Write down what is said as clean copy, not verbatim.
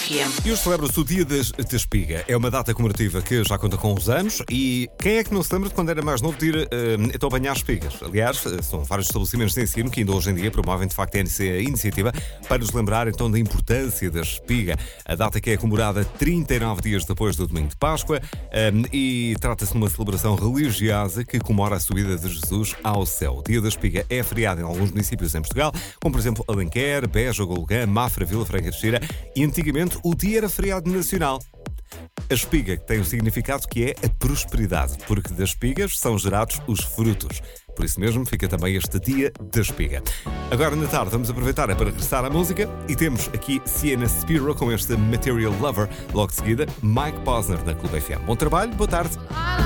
FM. E hoje celebra-se o Dia da Espiga. É uma data comemorativa que já conta com uns anos. E quem é que não se lembra de quando era mais novo de ir então apanhar espigas? Aliás, são vários estabelecimentos de ensino que ainda hoje em dia promovem de facto a iniciativa para nos lembrar então da importância da espiga. A data que é comemorada 39 dias depois do domingo de Páscoa e trata-se de uma celebração religiosa que comemora a subida de Jesus ao céu. O Dia da Espiga é feriado em alguns municípios em Portugal, como por exemplo Alenquer, Beja, Golgã, Mafra, Vila Franca de Xira, e antigamente o dia era feriado nacional. A espiga tem um significado que é a prosperidade, porque das espigas são gerados os frutos. Por isso mesmo fica também este Dia da Espiga. Agora na tarde vamos aproveitar para regressar à música e temos aqui Sienna Spiro com este Material Lover. Logo de seguida, Mike Posner na Clube FM. Bom trabalho, boa tarde.